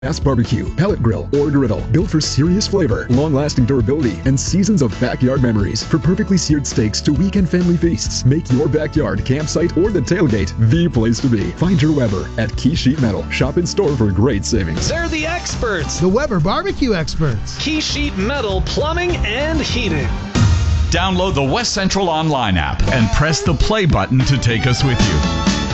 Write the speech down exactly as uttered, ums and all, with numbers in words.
Gas barbecue, pellet grill, or griddle. Built for serious flavor, long-lasting durability, and seasons of backyard memories. For perfectly seared steaks to weekend family feasts, make your backyard, campsite, or the tailgate the place to be. Find your Weber at Key Sheet Metal. Shop in store for great savings. They're the experts. The Weber barbecue experts. Key Sheet Metal Plumbing and Heating. Download the West Central Online app and press the play button to take us with you.